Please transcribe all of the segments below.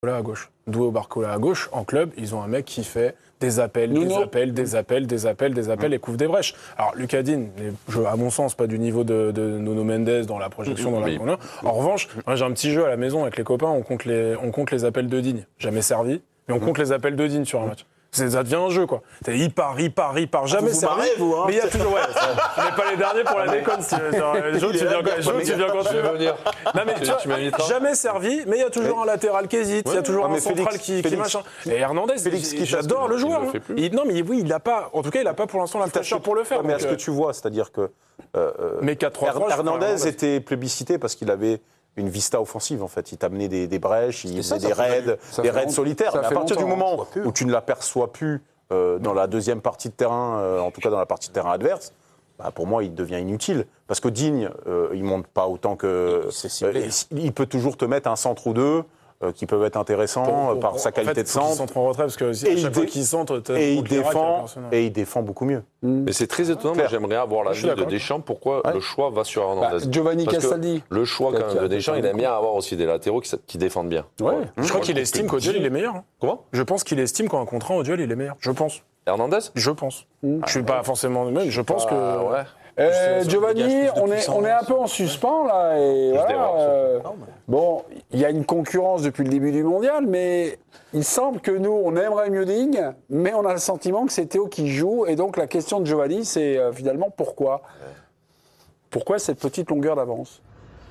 Barcola à gauche. Doué au Barcola à gauche, en club, ils ont un mec qui fait des appels, des appels et couvre des brèches. Alors, Lucas Digne, à mon sens, pas du niveau de Nuno Mendes dans la projection. En revanche, moi, j'ai un petit jeu à la maison avec les copains, on compte les appels de Digne. Jamais servi, mais on compte les appels de Digne sur un match. Ça devient un jeu, quoi. Il part, jamais servi. Vous, hein. Mais il y a toujours, on n'est pas les derniers pour la déconne. Tu viens quand tu veux venir. Non, mais tu vois, jamais servi, mais il y a toujours un latéral qui hésite, il y a toujours un central qui machin. Et Hernandez, j'adore le joueur. Non, mais oui, il n'a pas, en tout cas, il n'a pas pour l'instant la fraîcheur pour le faire. Mais à ce que tu vois, c'est-à-dire que Hernandez était plébiscité parce qu'il avait une vista offensive, en fait. Il t'amenait des brèches, il faisait des raids solitaires. Mais à partir du moment où tu ne l'aperçois plus dans la deuxième partie de terrain, en tout cas dans la partie de terrain adverse, pour moi, il devient inutile. Parce que Digne, il ne monte pas autant que... il peut toujours te mettre un centre ou deux qui peuvent être intéressants par sa qualité de centre. Il centre en retrait, parce que à chaque fois qu'il centre... Et il défend beaucoup mieux. Mais c'est très étonnant. Moi, j'aimerais avoir l'avis de Deschamps. Pourquoi le choix va sur Hernandez? Giovanni Castaldi. Le choix, quand même, de Deschamps, il aime bien avoir aussi des latéraux qui défendent bien. Ouais. Je crois qu'il estime qu'au duel, il est meilleur. Comment? Je pense qu'il estime qu'en contrat au duel, il est meilleur. Je pense. Hernandez? Je pense. Je suis pas forcément le même. Je pense que... Ouais. Giovanni, on est un peu en suspens là. Et voilà, bon, il y a une concurrence depuis le début du mondial, mais il semble que nous, on aimerait mieux Digne, mais on a le sentiment que c'est Théo qui joue. Et donc la question de Giovanni, c'est finalement pourquoi? Pourquoi cette petite longueur d'avance?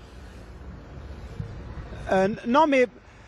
Non, mais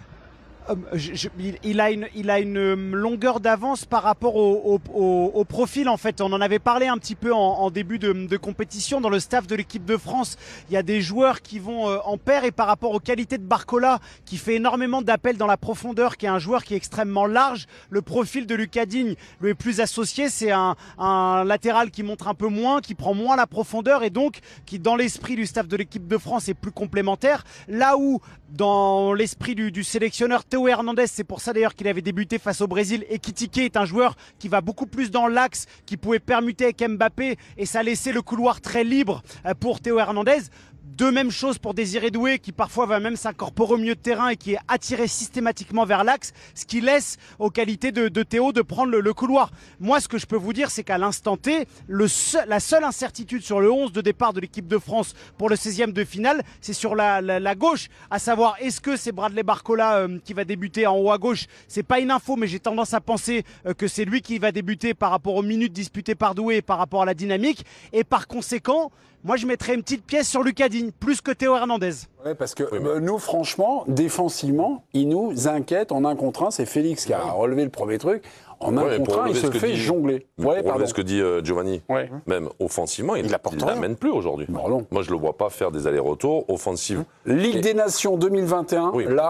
il a une longueur d'avance par rapport au profil, en fait. On en avait parlé un petit peu en début de compétition. Dans le staff de l'équipe de France, il y a des joueurs qui vont en paire, et par rapport aux qualités de Barcola, qui fait énormément d'appels dans la profondeur, qui est un joueur qui est extrêmement large, le profil de Lucas Digne lui est plus associé. C'est un latéral qui montre un peu moins, qui prend moins la profondeur, et donc qui, dans l'esprit du staff de l'équipe de France, est plus complémentaire. Là où, dans l'esprit du sélectionneur Théo Hernandez, c'est pour ça d'ailleurs qu'il avait débuté face au Brésil, et Ekitike est un joueur qui va beaucoup plus dans l'axe, qui pouvait permuter avec Mbappé, et ça laissait le couloir très libre pour Théo Hernandez. De même chose pour Désiré Doué, qui parfois va même s'incorporer au milieu de terrain et qui est attiré systématiquement vers l'axe, ce qui laisse aux qualités de Théo de prendre le couloir. Moi, ce que je peux vous dire, c'est qu'à l'instant T, la seule incertitude sur le 11 de départ de l'équipe de France pour le 16e de finale, c'est sur la gauche, à savoir, est-ce que c'est Bradley Barcola qui va débuter en haut à gauche? C'est pas une info, mais j'ai tendance à penser que c'est lui qui va débuter par rapport aux minutes disputées par Doué et par rapport à la dynamique, et par conséquent, moi, je mettrais une petite pièce sur Lucas Digne, plus que Théo Hernandez. Oui, parce que nous, franchement, défensivement, il nous inquiète en 1 contre 1. C'est Félix qui a relevé le premier truc. En 1 contre 1, il se fait jongler. Pour ce que dit Giovanni, même offensivement, il n'amène plus aujourd'hui. Moi, je ne le vois pas faire des allers-retours offensifs. Ligue des Nations 2021,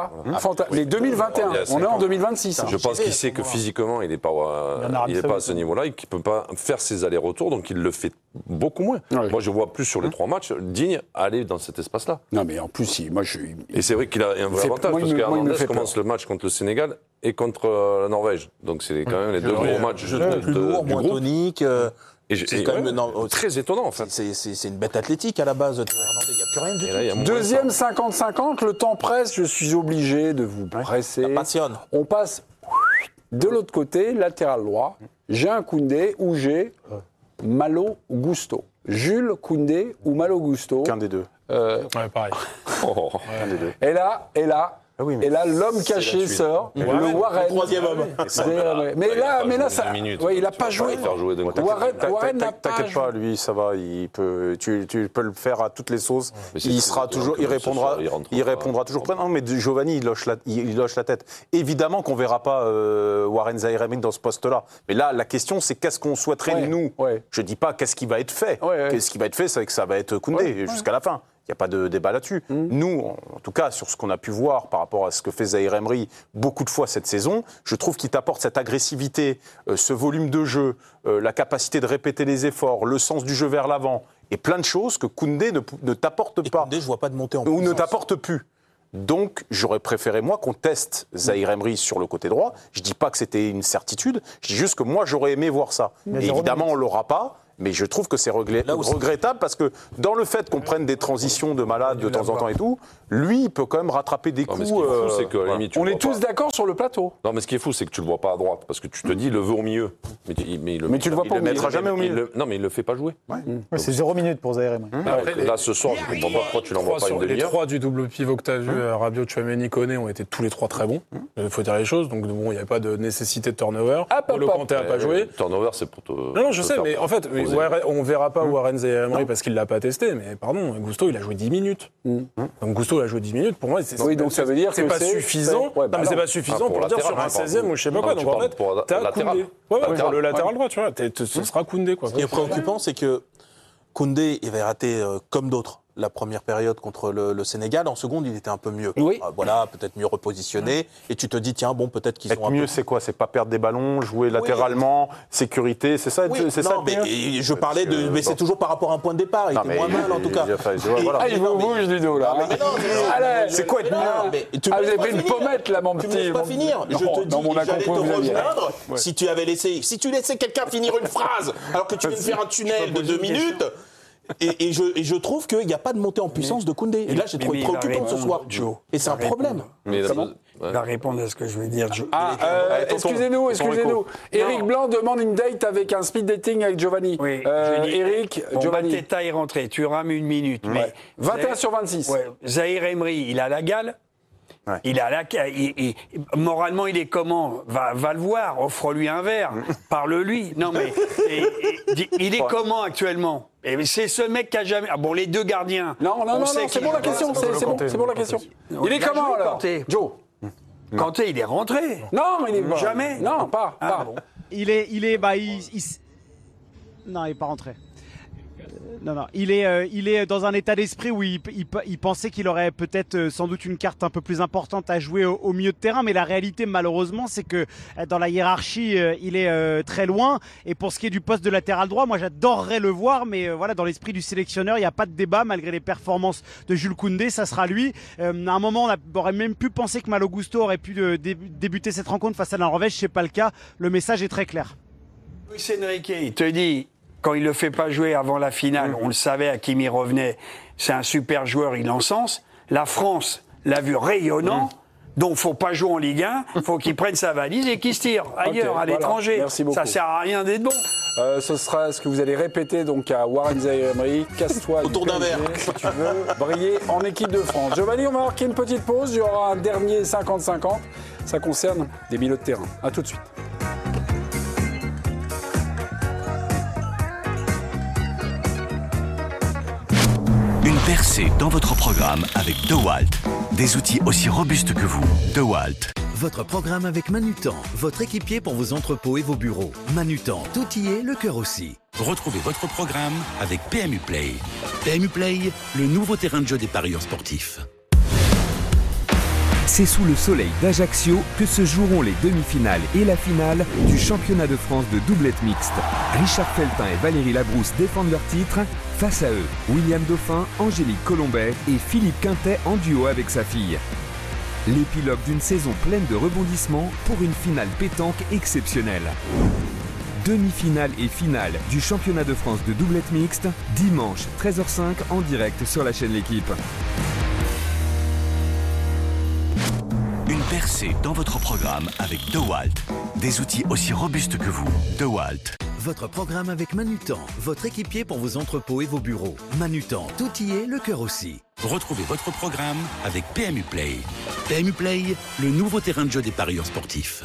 les 2021, on est en 2026. Je pense qu'il sait que physiquement, il n'est pas à ce niveau-là, et qu'il ne peut pas faire ses allers-retours, donc il le fait beaucoup moins. Moi, je vois plus sur les 3 matchs, Digne aller dans cet espace-là. Non, mais en plus, et c'est vrai qu'il a un vrai avantage, parce qu'Hernandez commence le match contre le Sénégal et contre la Norvège. Donc c'est quand même les 2 gros matchs plus lourd, moins tonique. C'est quand même très étonnant, en fait. C'est une bête athlétique à la base. Il n'y a plus rien du tout. Deuxième 50-50, le temps presse, je suis obligé de vous presser. Ça passionne. On passe de l'autre côté, latéral droit. J'ai un Koundé ou j'ai Malo Gusto. Jules Koundé ou Malo Gusto. Qu'un des deux. Pareil. Qu'un des deux. Et là, l'homme caché sort, le Warren. Le 3e homme. Mais là, ça. Il n'a pas joué. Warren n'a pas. T'inquiète pas, lui, ça va. Tu peux le faire à toutes les sauces. Il répondra toujours. Non, mais Giovanni, il loche la tête. Évidemment qu'on ne verra pas Warren Zaïre-Emery dans ce poste-là. Mais là, la question, c'est qu'est-ce qu'on souhaiterait, nous. Je ne dis pas qu'est-ce qui va être fait. Qu'est-ce qui va être fait, c'est que ça va être Koundé jusqu'à la fin. Il n'y a pas de débat là-dessus. Nous, en tout cas, sur ce qu'on a pu voir par rapport à ce que fait Zaïre-Emery beaucoup de fois cette saison, je trouve qu'il t'apporte cette agressivité, ce volume de jeu, la capacité de répéter les efforts, le sens du jeu vers l'avant, et plein de choses que Koundé ne t'apporte pas. Koundé, je ne vois pas de montée en puissance. Ou ne t'apporte plus. Donc, j'aurais préféré, moi, qu'on teste Zaïre-Emery sur le côté droit. Je ne dis pas que c'était une certitude, je dis juste que moi, j'aurais aimé voir ça. Et évidemment, on ne l'aura pas. Mais je trouve que c'est regrettable parce que dans le fait qu'on prenne des transitions de malade de temps en temps et tout, lui, il peut quand même rattraper des coups. Mais ce qui est fou, c'est que, limite, on est tous d'accord sur le plateau. Non, mais ce qui est fou, c'est que tu le vois pas à droite parce que tu te dis, il le veut au milieu. Mais tu le vois pas, il le mettra jamais au milieu. Non, mais il le fait pas jouer. C'est 0 minute pour Zaïre Emery. Là, ce soir, je comprends pas pourquoi tu l'envoies pas une demi-heure. Les 3 du double pivot que tu as vu, Rabiot, Tchouaméni, Koné, ont été tous les 3 très bons. Il faut dire les choses. Donc, bon, il n'y avait pas de nécessité de turnover. N'Golo Kanté n'a pas joué. Turnover, c'est pour te. Non, je sais, mais en fait, on verra pas Warren Zaïre Emery parce qu'il l'a pas testé. Mais pardon, Gusto, il a joué 10 minutes. Donc, Gusto, il a joué 10 minutes. Pour moi, donc ça veut dire que c'est pas suffisant. Non, mais c'est pas suffisant pour dire sur un 16e ou je sais pas quoi. Donc, en fait, t'as Koundé. Pour le latéral droit, tu vois. Ce sera Koundé, quoi. Ce qui est préoccupant, c'est que Koundé, il avait raté comme d'autres la première période contre le Sénégal. En seconde, il était un peu mieux. Oui. Voilà, peut-être mieux repositionné. Et tu te dis, tiens, bon, peut-être qu'ils ont un mieux, peu... c'est quoi? C'est pas perdre des ballons, jouer latéralement, sécurité, c'est ça? C'est ça. Mais je parlais de... Mais c'est toujours par rapport à un point de départ. Il était moins mal, en tout cas. Il vous bouge, Ludo, là. C'est quoi être mieux? Vous avez pris une pommette, là, mon petit. Tu ne laisses pas finir. Je te dis, j'allais te rejoindre. Si tu laissais quelqu'un finir une phrase, alors que tu viens de faire un tunnel de 2 minutes... Et je trouve qu'il n'y a pas de montée en puissance de Koundé. Et là, j'ai trouvé préoccupant ce soir. Et c'est un problème. Il va répondre à ce que je vais dire. Excusez-nous. Éric Blanc demande une date avec un speed dating avec Giovanni. Oui, Éric, Giovanni. Mateta est rentré, tu rames une minute. Mais 21 sur 26. Ouais, Zaïre Emery, il a la gale. Ouais. Moralement, il est comment? Va le voir, offre-lui un verre, parle-lui. Non, mais il est comment actuellement? Et c'est ce mec qui a jamais. Ah bon, les 2 gardiens. Non, c'est bon la question. C'est bon la question. Il est comment alors? Joe. Kanté, il est rentré. Non, mais il est jamais. Non, pas. Bon. Il n'est pas rentré. Non. Il est dans un état d'esprit où il pensait qu'il aurait peut-être sans doute une carte un peu plus importante à jouer au milieu de terrain, mais la réalité malheureusement c'est que dans la hiérarchie il est très loin. Et pour ce qui est du poste de latéral droit, moi j'adorerais le voir, mais voilà, dans l'esprit du sélectionneur il n'y a pas de débat malgré les performances de Jules Koundé, ça sera lui. À un moment on aurait même pu penser que Malo Gusto aurait pu débuter cette rencontre face à la Norvège, c'est pas le cas. Le message est très clair. Luis Enrique, il te dit, quand il ne le fait pas jouer avant la finale, on le savait, Hakimi revenait, c'est un super joueur, il encense. La France l'a vu rayonnant, donc il ne faut pas jouer en Ligue 1, il faut qu'il prenne sa valise et qu'il se tire ailleurs, à l'étranger. Merci beaucoup. Ça ne sert à rien d'être bon. Ce sera ce que vous allez répéter donc à Warren Zaïre Emery. Casse-toi autour d'un verre si tu veux briller en équipe de France. Giovanni, on va marquer une petite pause. Il y aura un dernier 50-50. Ça concerne des milieux de terrain. À tout de suite. Une percée dans votre programme avec DeWalt. Des outils aussi robustes que vous. DeWalt. Votre programme avec Manutan, votre équipier pour vos entrepôts et vos bureaux. Manutan, tout y est, le cœur aussi. Retrouvez votre programme avec PMU Play. PMU Play, le nouveau terrain de jeu des parieurs sportifs. C'est sous le soleil d'Ajaccio que se joueront les demi-finales et la finale du championnat de France de doublette mixte. Richard Feltin et Valérie Labrousse défendent leur titre. Face à eux, William Dauphin, Angélique Colombet et Philippe Quintet en duo avec sa fille. L'épilogue d'une saison pleine de rebondissements pour une finale pétanque exceptionnelle. Demi-finale et finale du championnat de France de doublette mixte, dimanche 13h05 en direct sur la chaîne L'Équipe. Une percée dans votre programme avec DeWalt. Des outils aussi robustes que vous. DeWalt. Votre programme avec Manutan, votre équipier pour vos entrepôts et vos bureaux. Manutan, tout y est, le cœur aussi. Retrouvez votre programme avec PMU Play. PMU Play, le nouveau terrain de jeu des parieurs sportifs.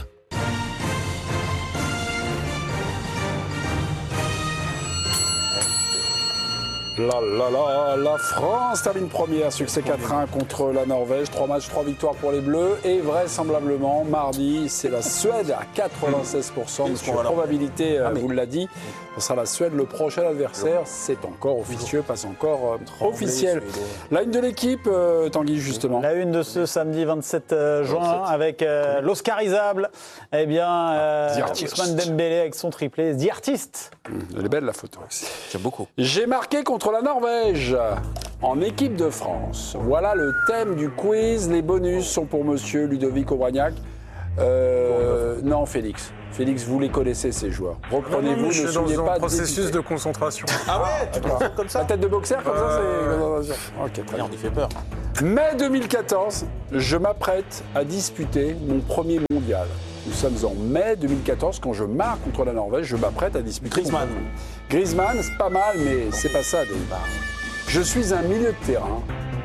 La France termine première, succès 4-1 contre la Norvège, 3 matchs, 3 victoires pour les Bleus et vraisemblablement mardi c'est la Suède à 96% de probabilité, vous l'a dit, ce sera la Suède le prochain adversaire, c'est encore officieux, pas encore officiel. La une de l'équipe, Tanguy justement. La une de ce samedi 27 juin avec l'Oscarisable, Ousmane Dembélé avec son triplé, The Artist. Elle est belle la photo. J'aime beaucoup. J'ai marqué contre la Norvège en équipe de France. Voilà le thème du quiz. Les bonus sont pour monsieur Ludovic Aubragnac. Non, Félix. Félix, vous les connaissez, ces joueurs. Reprenez-vous, ne je soyez suis dans pas un processus de concentration. Ah ouais, tu penses comme ça? La tête de boxeur, comme ça, c'est... Ok, très bien. Merde, il fait peur. Mai 2014, je m'apprête à disputer mon premier mondial. Nous sommes en mai 2014, quand je marque contre la Norvège, je m'apprête à disputer. Griezmann. Griezmann, c'est pas mal, mais c'est pas ça, Dave. Je suis un milieu de terrain.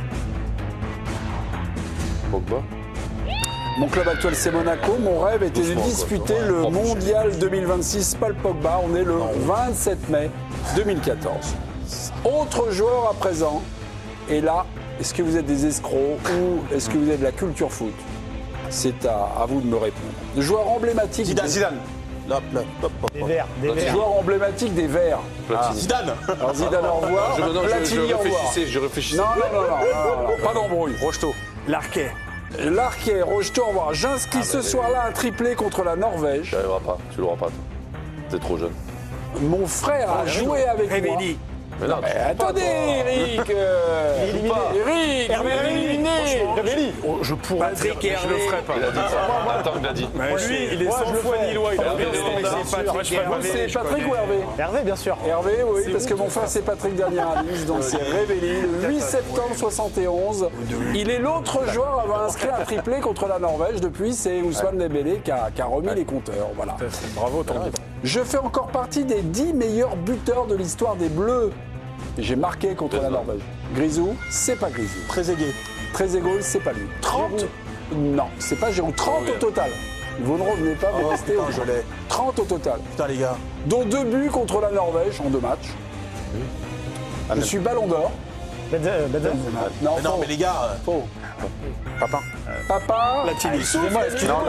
Pogba. Mon club actuel, c'est Monaco. Mon rêve était de disputer le mondial 2026. Paul Pogba, on est le 27 mai 2014. Autre joueur à présent. Et là, est-ce que vous êtes des escrocs ou est-ce que vous êtes de la culture foot? C'est à vous de me répondre. Le joueur emblématique. Zidane. Des Verts. Joueur emblématique des Verts. Zidane. Alors Zidane, au revoir. Platini, au revoir. Je réfléchissais. Non, pas d'embrouille. Rocheteau. Larquet. Larquet, Rocheteau, au revoir. J'inscris ce soir-là un triplé contre la Norvège. Tu l'auras pas. Tu l'auras pas. T'es trop jeune. Mon frère a joué avec moi. Révéli. Mais non, Attendez, Eric. Eric, éliminé. Révéli. Je pourrais Patrick dire, je le Hervé. ferai pas. il a dit ça. Attends, il a dit. Lui, il est 100 fois Lillois. Il a bien C'est Patrick ou Hervé? Hervé, bien sûr. Hervé, oui, parce que mon frère c'est Patrick Dernier-Alice, donc c'est Révéli, le 8 septembre 71. Il est l'autre joueur à avoir inscrit un triplé contre la Norvège. Depuis, c'est Ousmane Dembélé qui a remis les compteurs. Voilà. Bravo, Tanguy. Je fais encore partie des 10 meilleurs buteurs de l'histoire des Bleus. J'ai marqué contre la Norvège. Grisou, c'est pas Grisou. Trezeguet. Trezeguet, c'est pas lui. 30. Non, c'est pas Giroud. 30 au total. Vous ne revenez pas, vous restez au... je l'ai. 30 au total. Putain, les gars. Dont 2 buts contre la Norvège en 2 matchs. Je suis Ballon d'Or. Non, Non, mais les gars. faux. Papin. Papa. Excusez-moi,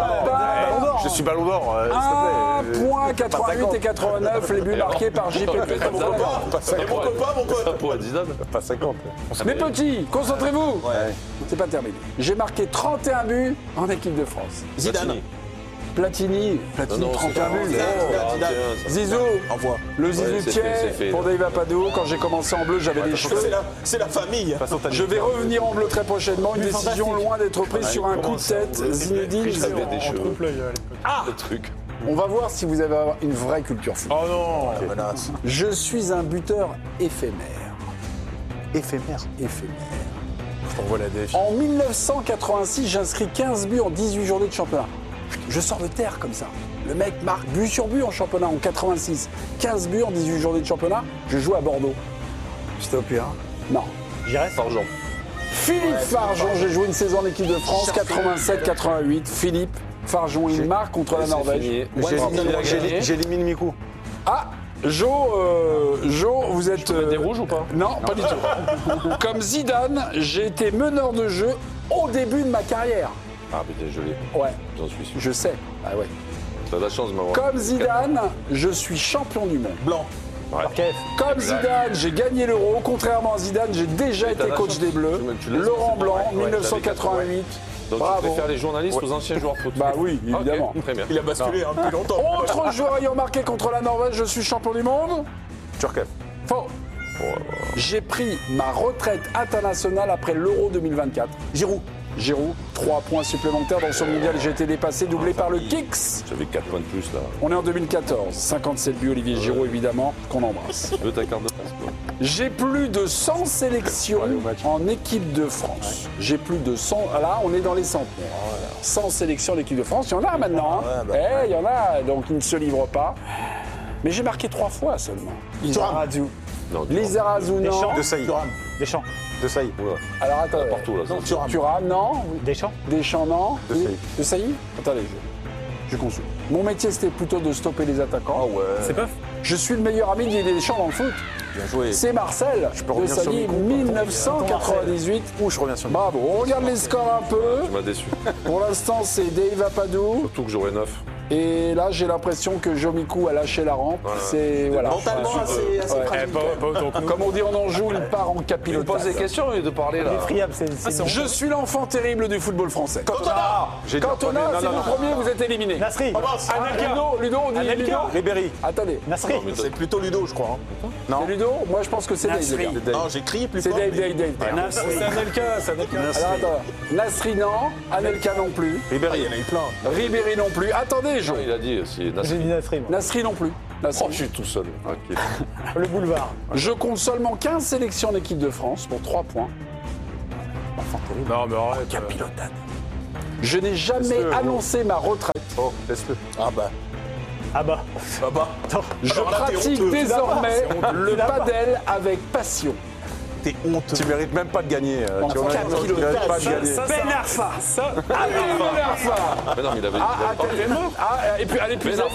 Je suis Ballon d'Or, s'il te plaît. 1,88 et 89, les buts marqués par JPP. Et mon copain, mon pote. Pour Zidane. Pas 50. Mes petits, concentrez-vous. C'est pas terminé. J'ai marqué 31 buts en équipe de France. Zidane. Platini, Non, 31 buts. Zidane. Zizou, Envoie. le Zizou Ouais, c'est Thiers fait. pour Dave Apadou. Quand j'ai commencé en bleu, j'avais des cheveux. C'est la famille. Je vais revenir en bleu très prochainement. Une décision loin d'être prise sur un coup de tête. Zinedine. J'avais des cheveux. Le truc. On va voir si vous avez une vraie culture foot. Oh non. Menace. Je suis un buteur éphémère. Éphémère. Je t'envoie la défi. En 1986, j'inscris 15 buts en 18 journées de championnat. Je sors de terre comme ça. Le mec marque but sur but en championnat en 86. 15 buts en 18 journées de championnat. Je joue à Bordeaux. Stopia. Non. J'irai. Fargeon. Philippe Fargeon, j'ai joué une saison en équipe de France, 87-88. Philippe Fargeon, il marque contre la Norvège. J'élimine Mikou. Ah, Jo, vous êtes... Des rouges ou pas? Non, pas du tout. Comme Zidane, j'ai été meneur de jeu au début de ma carrière. Ah putain, je l'ai. Ouais, J'en suis sûr. je sais. Ah ouais. T'as de la chance de m'avoir. Comme Zidane, je suis champion du monde. Blanc. Comme Zidane, j'ai gagné l'Euro. Contrairement à Zidane, j'ai déjà été coach des Bleus. Laurent Blanc, 1988. Donc Bravo. tu préfères les journalistes aux anciens joueurs de foot? Bah oui, évidemment. Ok, très bien. Il a basculé depuis longtemps. Autre joueur ayant marqué contre la Norvège, je suis champion du monde. Turquet. Faux. J'ai pris ma retraite internationale après l'Euro 2024. Giroud, 3 points supplémentaires dans ce mondial. J'ai été dépassé, doublé par le Kicks. J'avais 4 points de plus là. On est en 2014. 57 buts, Olivier Giroud, évidemment, qu'on embrasse. Tu veux ta carte de passeport? J'ai plus de 100 sélections en équipe de France. J'ai plus de 100. Là, on est dans les centenaires. 100 sélections en équipe de France. Il y en a maintenant. Il y en a, donc ils ne se livrent pas. Mais j'ai marqué 3 fois seulement. Lizarazu. Lizarazu, non. De Saïd. Deschamps. De Saïd. Alors attends. Partout là. Thuram, non. Deschamps. Deschamps, non. De Saïd. De Saïd. Attendez, je consulte. Mon métier, c'était plutôt de stopper les attaquants. Ah ouais. C'est pas. Je suis le meilleur ami de Deschamps dans le foot. Bien joué. C'est Marcel de revenir sur Sailly, Mikou. 1998. Ouh, je reviens sur Bravo, on regarde les scores un peu. Tu m'as déçu. Pour l'instant, c'est Dave Apadou. Surtout que j'aurais 9. Et là, j'ai l'impression que Jomikou a lâché la rampe. C'est voilà. Mentalement assez fragile. Comme on dit en Anjou, il part en capilotage. Il pose des questions et de parler là. Je suis l'enfant terrible du football français. Cantona, c'est vous premier, vous êtes éliminé. Nasri. Ludo, on dit Ludo. Ribéry. Attendez. Nasri. C'est plutôt Ludo, je crois. Non. C'est Ludo. Moi, je pense que c'est Dave. Non, j'ai crié plus fort. C'est Dave. C'est Anelka. Alors attends. Nasri non. Anelka non plus. Ribéry. Il y en a eu plein. Ribéry non plus. Attendez, Jo. Il a dit aussi J'ai dit Nasri. Nasri non plus. Oh, je suis tout seul. Okay. Le boulevard. Je compte seulement 15 sélections en équipe de France pour 3 points. Enfant terrible. Non, mais arrête. Capilotade. Je n'ai jamais annoncé ma retraite. Oh, laisse-le. Ah bah. Je pratique désormais le padel avec passion. T'es honteux. Tu mérites même pas de gagner. Tu mérites pas de gagner. Ben Arfa. Mais non, mais il avait Et puis à l'épuisette,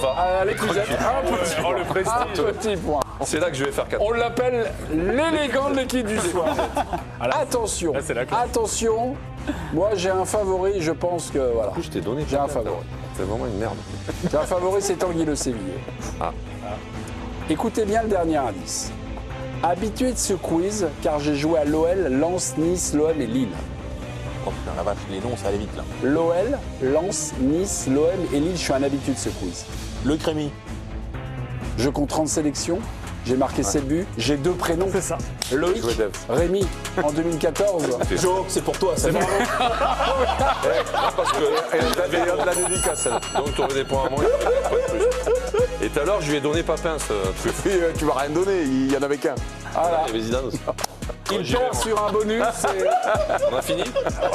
un petit point. C'est là que je vais faire 4. On l'appelle l'élégant de l'équipe du soir. Attention, attention. Moi j'ai un favori, je pense que voilà. Je t'ai donné. J'ai un favori. C'est vraiment une merde. J'ai un favori, c'est Tanguy Le Sévillé. Écoutez bien le dernier indice. Habitué de ce quiz, car j'ai joué à l'OL, Lens, Nice, l'OM et Lille. Oh putain, la vache, les noms, ça allait vite là. L'OL, Lens, Nice, l'OM et Lille, je suis un habitué de ce quiz. Le Crémy. Je compte 30 sélections, j'ai marqué 7 buts, j'ai 2 prénoms. C'est ça. Loïc, Rémi, en 2014. Jo, c'est pour toi, c'est bon. Parce que la dédicace, celle-là. donc tu aurais des points à moi. Et tout à l'heure, je lui ai donné Papin, ce truc. Oui, tu m'as rien donné, il y en avait qu'un. Voilà. Il y avait Zidane aussi. Il perd sur un bonus. On a fini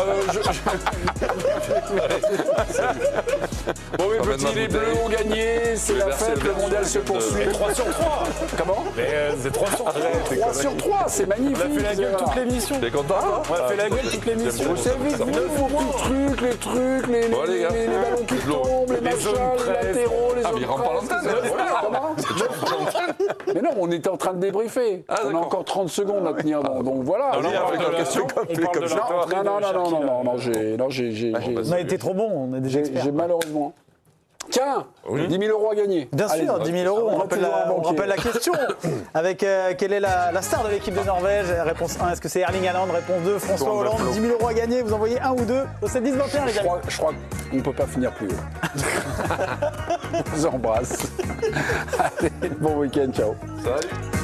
Bon, mes petits, les Bleus ont gagné, c'est la fête, le mondial se poursuit. 3 sur 3. Comment Mais c'est 3 sur 3. 3 sur 3, c'est magnifique. On a fait la gueule toute l'émission. T'es content On a fait la gueule toute l'émission. Vous savez, vos petits trucs, les ballons qui tombent, les machins, les latéraux, les mais il rentre pas l'antenne. Mais non, on était en train de débriefer. On a encore 30 secondes à tenir, donc voilà. Non, j'ai. On a été trop bon, on est déjà experts. J'ai malheureusement. Tiens, 10 000 euros à gagner. Bien sûr, 10 000 euros, on rappelle la question. Avec quelle est la star de l'équipe de Norvège? Réponse 1, est-ce que c'est Erling Haaland? Réponse 2, François Hollande. 10 000 euros à gagner, vous envoyez 1 ou 2 au 7 10 21 les gars. Je crois qu'on ne peut pas finir plus haut. Je vous embrasse. Allez, bon week-end, ciao. Salut.